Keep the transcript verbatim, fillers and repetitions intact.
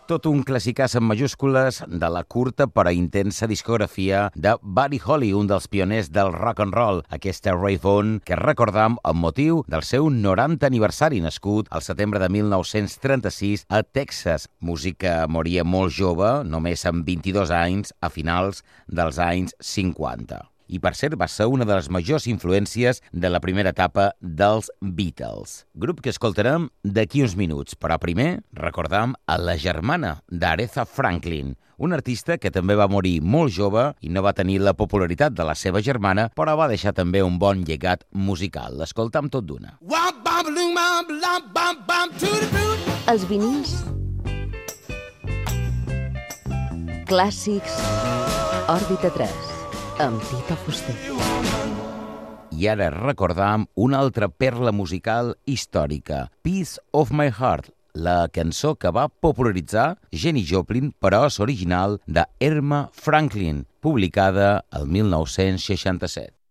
Tot un classicàs en majúscules de la curta però intensa discografia de Buddy Holly, un dels pioners del rock and roll. Aquesta Rave On, que recordam amb motiu del seu norantè aniversari, nascut al setembre de mil nou-cents trenta-sis a Texas. Músic que moria molt jove, només amb vint-i-dos anys, a finals dels anys cinquanta. I, per cert, va ser una de les majors influències de la primera etapa dels Beatles. Grup que escoltarem d'aquí uns minuts, però primer recordam a la germana d'Aretha Franklin, un artista que també va morir molt jove i no va tenir la popularitat de la seva germana, però va deixar també un bon llegat musical. L'escoltam tot d'una. Els vinils clàssics Òrbita tres amb Tito Fuster. I ara recordam una altra perla musical històrica, Piece of My Heart, la cançó que va popularitzar Jenny Joplin, però és original de Erma Franklin, publicada el mil nou-cents seixanta-set.